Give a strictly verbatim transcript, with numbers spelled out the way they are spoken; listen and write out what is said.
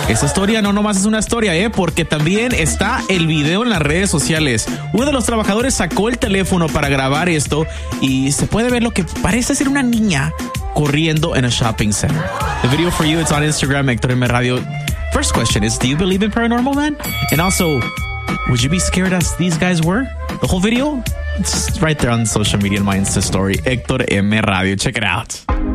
Esa historia no nomás es una historia, ¿eh? Porque también está el video en las redes sociales. Uno de los trabajadores sacó el teléfono para grabar esto y se puede ver lo que parece ser una niña corriendo en a shopping center. The video for you, it's on Instagram, Héctor M. Radio. First question is, do you believe in paranormal, man? And also, would you be scared as these guys were? The whole video? It's right there on social media in my Insta story, Héctor M. Radio. Check it out.